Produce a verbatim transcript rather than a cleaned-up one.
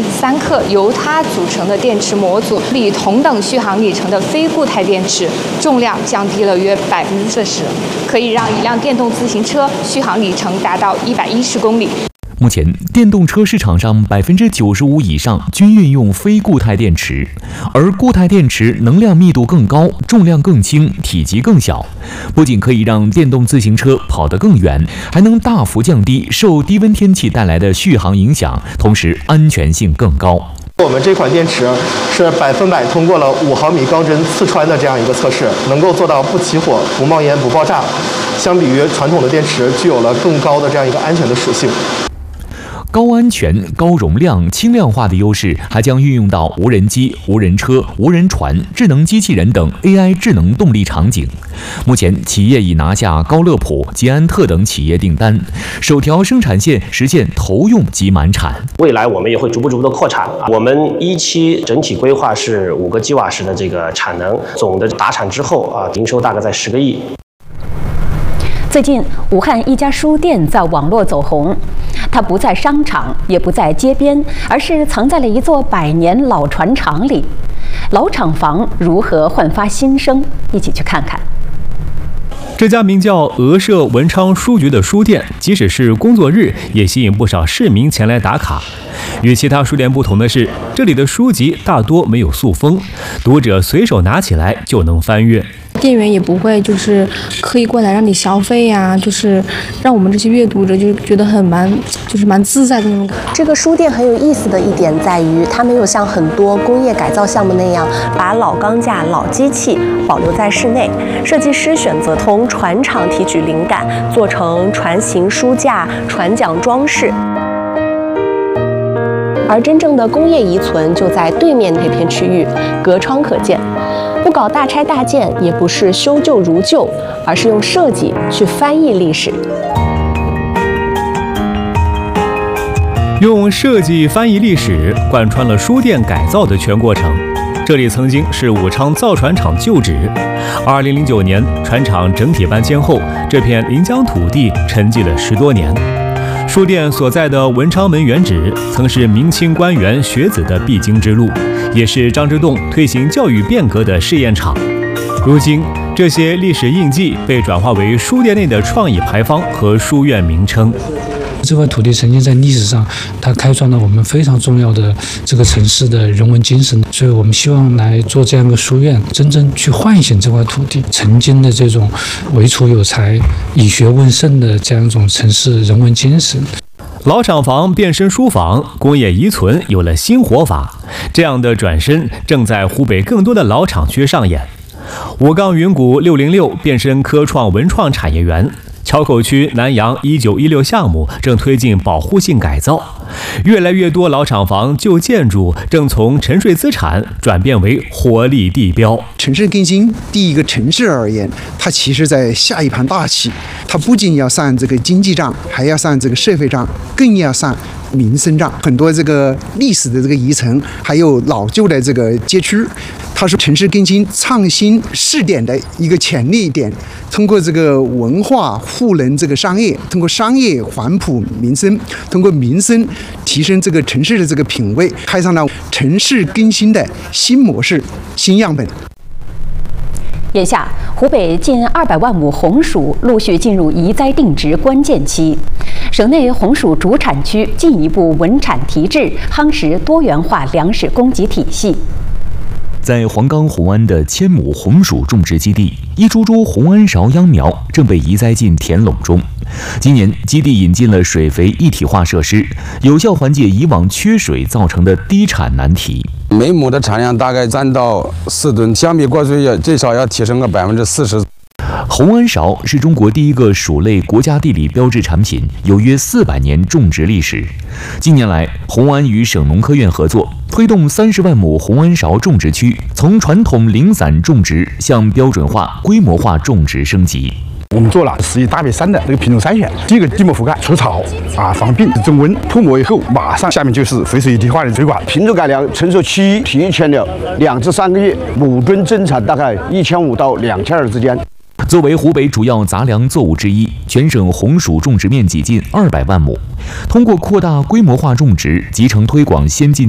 零三克由它组成的电池模组，比同等续航里程的非固态电池重量降低了约百分之四十，可以让一辆电动自行车续航里程达到一百一十公里。 目前，电动车市场上百分之九十五以上均运用非固态电池，而固态电池能量密度更高，重量更轻，体积更小，不仅可以让电动自行车跑得更远，还能大幅降低受低温天气带来的续航影响，同时安全性更高。 我们这款电池是百分百通过了五毫米钢针刺穿的这样一个测试，能够做到不起火、不冒烟、不爆炸。相比于传统的电池，具有了更高的这样一个安全的属性。 高安全、高容量、轻量化的优势还将运用到无人机、无人车、无人船、智能机器人等 A I 智能动力场景。目前，企业已拿下高乐普、捷安特等企业订单，首条生产线实现投用即满产。 未来我们也会逐步逐步的扩产。我们一期整体规划是五个吉瓦时的这个产能，总的达产之后啊，营收大概在十个亿。 最近，武汉一家书店在网络走红，它不在商场，也不在街边，而是藏在了一座百年老船厂里。老厂房如何焕发新生？一起去看看。 这家名叫鹅舍文昌书局的书店，即使是工作日，也吸引不少市民前来打卡。与其他书店不同的是，这里的书籍大多没有塑封，读者随手拿起来就能翻阅。 店员也不会就是刻意过来让你消费呀、啊，就是让我们这些阅读者就觉得很蛮，就是蛮自在的那种感觉。 这个书店很有意思的一点在于，它没有像很多工业改造项目那样把老钢架、老机器保留在室内，设计师选择从船厂提取灵感，做成船型书架、船桨装饰。而真正的工业遗存就在对面那片区域，隔窗可见。不搞大拆大建，也不是修旧如旧，而是用设计去翻译历史。 用设计翻译历史，贯穿了书店改造的全过程。这里曾经是武昌造船厂旧址，二零零九年船厂整体搬迁后，这片临江土地沉寂了十多年。书店所在的文昌门原址，曾是明清官员学子的必经之路，也是张之洞推行教育变革的试验场。如今，这些历史印记被转化为书店内的创意牌坊和书院名称。 这块土地曾经在历史上，它开创了我们非常重要的这个城市的人文精神，所以我们希望来做这样一个书院，真正去唤醒这块土地曾经的这种唯楚有才、以学问圣的这样一种城市人文精神。 老厂房变身书房，工业遗存有了新活法，这样的转身正在湖北更多的老厂区上演。武钢云谷六零六变身科创文创产业园，桥口区南阳一九一六项目正推进保护性改造，越来越多老厂房旧建筑正从沉睡资产转变为活力地标。 城市更新，第一个城市而言，它其实在下一盘大棋，它不仅要上这个经济账，还要上这个社会账，更要上民生账。很多这个历史的这个遗存，还有老旧的这个街区，它是城市更新创新试点的一个潜力点。通过这个文化赋能这个商业，通过商业环普民生，通过民生提升这个城市的这个品位，开上了城市更新的新模式、新样本。 眼下，湖北近二百万亩红薯陆续进入移栽定植关键期，省内红薯主产区进一步稳产提质，夯实多元化粮食供给体系。 在黄冈红安的千亩红薯种植基地，一株株红安芍秧苗正被移栽进田垄中。今年，基地引进了水肥一体化设施，有效缓解以往缺水造成的低产难题。 每亩的产量大概三到四吨，相比过去要最少要提升个百分之四十。 红安芍是中国第一个薯类国家地理标志产品，有约四百年种植历史。近年来，红安与省农科院合作，推动三十万亩红安芍种植区从传统零散种植向标准化、规模化种植升级。 我们做了十一大别三的这个品种筛选，第一个底膜覆盖，除草啊，防病增温，脱膜以后马上下面就是肥水一体化的推广。 品种改良成熟期提前了两至三个月，亩吨增产大概一千五到两千二之间。 作为湖北主要杂粮作物之一，全省红薯种植面积近二百万亩。通过扩大规模化种植，集成推广先进